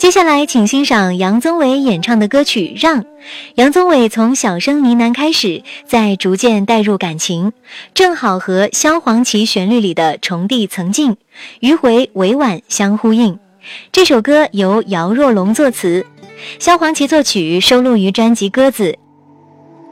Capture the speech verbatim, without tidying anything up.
接下来请欣赏杨宗纬演唱的歌曲《让》。杨宗纬从小声呢喃开始，再逐渐带入感情，正好和萧煌奇旋律里的重递曾经、迂回委婉相呼应。这首歌由姚若龙作词，萧煌奇作曲，收录于专辑《鸽子》，